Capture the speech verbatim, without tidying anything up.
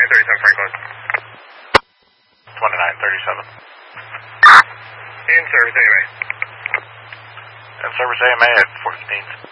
twenty-nine thirty-seven Franklin. twenty-nine thirty-seven. In service A M A. And service A M A at four fifteen.